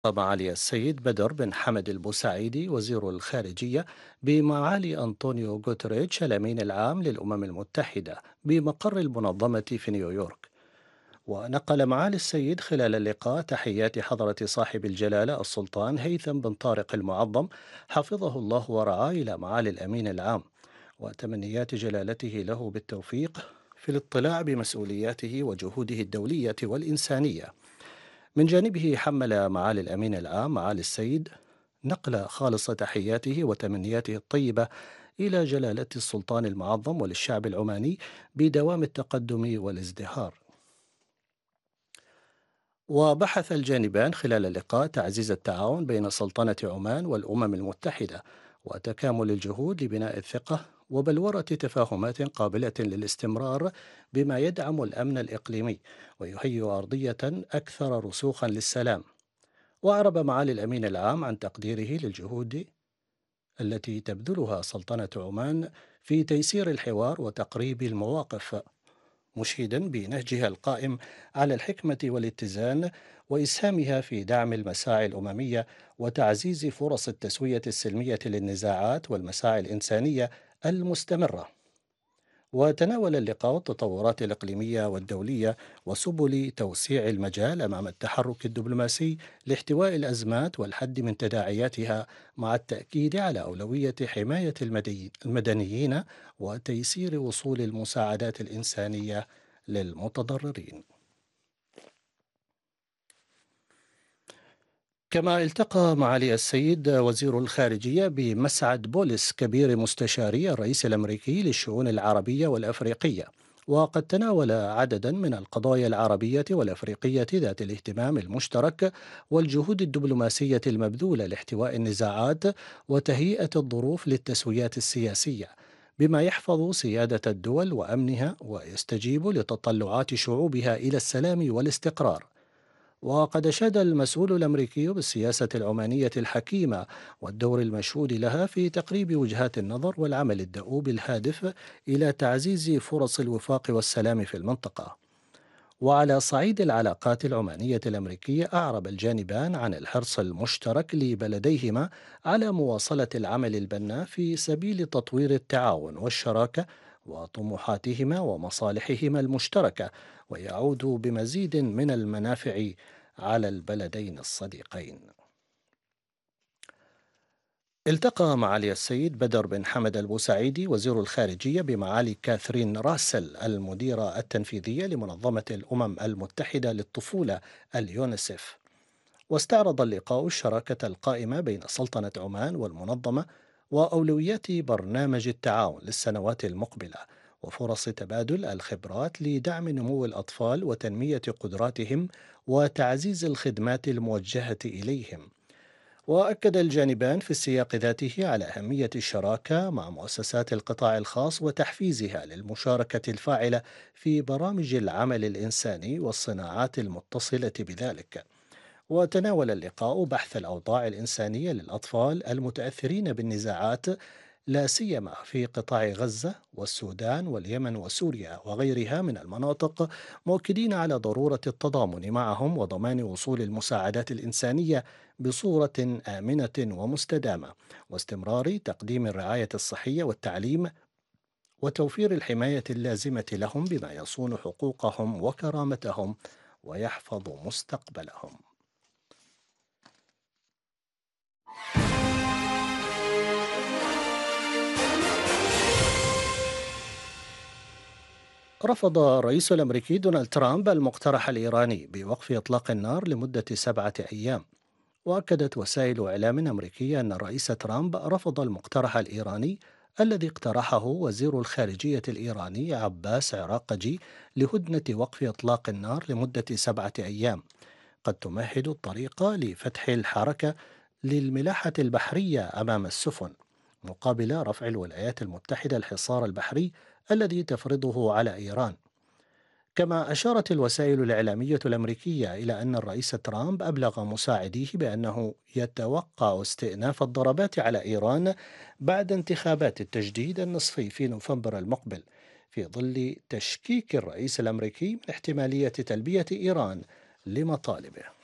معالي السيد بدر بن حمد البوسعيدي وزير الخارجية بمعالي أنطونيو غوتريتش الأمين العام للأمم المتحدة بمقر المنظمة في نيويورك. ونقل معالي السيد خلال اللقاء تحيات حضرة صاحب الجلالة السلطان هيثم بن طارق المعظم حفظه الله ورعاه إلى معالي الأمين العام، وتمنيات جلالته له بالتوفيق في الاطلاع بمسؤولياته وجهوده الدولية والإنسانية. من جانبه حمل معالي الأمين العام معالي السيد نقل خالص تحياته وتمنياته الطيبة إلى جلالة السلطان المعظم وللشعب العماني بدوام التقدم والازدهار. وبحث الجانبان خلال اللقاء تعزيز التعاون بين سلطنة عمان والأمم المتحدة وتكامل الجهود لبناء الثقة وبلورة تفاهمات قابلة للاستمرار بما يدعم الأمن الإقليمي ويهيئ أرضية أكثر رسوخا للسلام. وأعرب معالي الأمين العام عن تقديره للجهود التي تبذلها سلطنة عمان في تيسير الحوار وتقريب المواقف، مشيدا بنهجها القائم على الحكمة والاتزان وإسهامها في دعم المساعي الأممية وتعزيز فرص التسوية السلمية للنزاعات والمساعي الإنسانية المستمرة. وتناول اللقاء التطورات الإقليمية والدولية وسبل توسيع المجال أمام التحرك الدبلوماسي لاحتواء الأزمات والحد من تداعياتها، مع التأكيد على أولوية حماية المدنيين وتيسير وصول المساعدات الإنسانية للمتضررين. كما التقى معالي السيد وزير الخارجية بمسعد بولس كبير مستشاري الرئيس الأمريكي للشؤون العربية والأفريقية، وقد تناول عددا من القضايا العربية والأفريقية ذات الاهتمام المشترك والجهود الدبلوماسية المبذولة لاحتواء النزاعات وتهيئة الظروف للتسويات السياسية، بما يحفظ سيادة الدول وأمنها ويستجيب لتطلعات شعوبها إلى السلام والاستقرار. وقد أشاد المسؤول الأمريكي بالسياسة العمانية الحكيمة والدور المشهود لها في تقريب وجهات النظر والعمل الدؤوب الهادف إلى تعزيز فرص الوفاق والسلام في المنطقة. وعلى صعيد العلاقات العمانية الأمريكية، أعرب الجانبان عن الحرص المشترك لبلديهما على مواصلة العمل البناء في سبيل تطوير التعاون والشراكة وطموحاتهما ومصالحهما المشتركة، ويعود بمزيد من المنافع على البلدين الصديقين. التقى معالي السيد بدر بن حمد البوسعيدي وزير الخارجية بمعالي كاثرين راسل المديرة التنفيذية لمنظمة الأمم المتحدة للطفولة اليونيسف. واستعرض اللقاء الشراكة القائمة بين سلطنة عمان والمنظمة وأولويات برنامج التعاون للسنوات المقبلة وفرص تبادل الخبرات لدعم نمو الأطفال وتنمية قدراتهم وتعزيز الخدمات الموجهة إليهم. وأكد الجانبان في السياق ذاته على أهمية الشراكة مع مؤسسات القطاع الخاص وتحفيزها للمشاركة الفاعلة في برامج العمل الإنساني والصناعات المتصلة بذلك. وتناول اللقاء بحث الأوضاع الإنسانية للأطفال المتأثرين بالنزاعات، لا سيما في قطاع غزة والسودان واليمن وسوريا وغيرها من المناطق، مؤكدين على ضرورة التضامن معهم وضمان وصول المساعدات الإنسانية بصورة آمنة ومستدامة، واستمرار تقديم الرعاية الصحية والتعليم وتوفير الحماية اللازمة لهم بما يصون حقوقهم وكرامتهم ويحفظ مستقبلهم. رفض الرئيس الأمريكي دونالد ترامب المقترح الإيراني بوقف إطلاق النار لمدة 7 أيام. وأكدت وسائل إعلام أمريكية أن الرئيس ترامب رفض المقترح الإيراني الذي اقترحه وزير الخارجية الإيراني عباس عراقجي لهدنة وقف إطلاق النار لمدة 7 أيام، قد تمهد الطريق لفتح الحركة للملاحة البحرية أمام السفن، مقابل رفع الولايات المتحدة الحصار البحري الذي تفرضه على إيران. كما أشارت الوسائل الإعلامية الأمريكية إلى أن الرئيس ترامب أبلغ مساعديه بأنه يتوقع استئناف الضربات على إيران بعد انتخابات التجديد النصفي في نوفمبر المقبل، في ظل تشكيك الرئيس الأمريكي من احتمالية تلبية إيران لمطالبه.